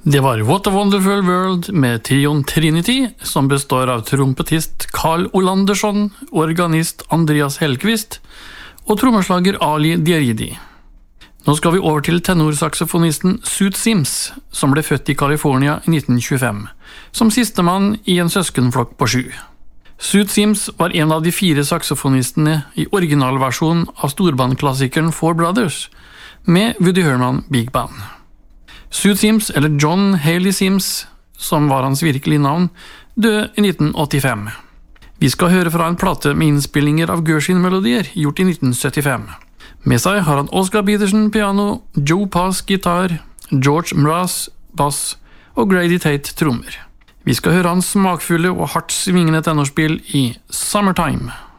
Det var What a Wonderful World med trioen Trinity, som består av trompetist Carl Olandersson, organist Andreas Hellqvist og trommeslager Ali Diaridi. Nå skal vi over til tenorsaksofonisten Soots Sims, som ble født i California i 1925, som sistemann i en søskenflokk på 7. Soots Sims var en av de 4 saksofonistene i originalversjonen av storbandklassikeren Four Brothers, med Woody Herman Big Band. Soots Sims, eller John Haley Sims, som var hans virkelige navn, døde i 1985. Vi skal høre fra en plate med innspillinger av Gershwin-melodier, gjort i 1975. Med seg har han Oscar Peterson piano, Joe Pass gitar, George Mraz bass og Grady Tate trommer. Vi skal høre hans smakfulle og hardt svingende tenorspill i Summertime.